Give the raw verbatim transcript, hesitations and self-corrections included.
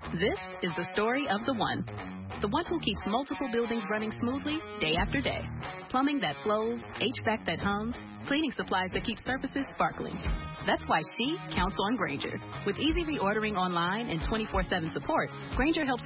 This is the story of the one. The one who keeps multiple buildings running smoothly day after day. Plumbing that flows, H V A C that hums, cleaning supplies that keep surfaces sparkling. That's why she counts on Grainger. With easy reordering online and twenty-four seven support, Grainger helps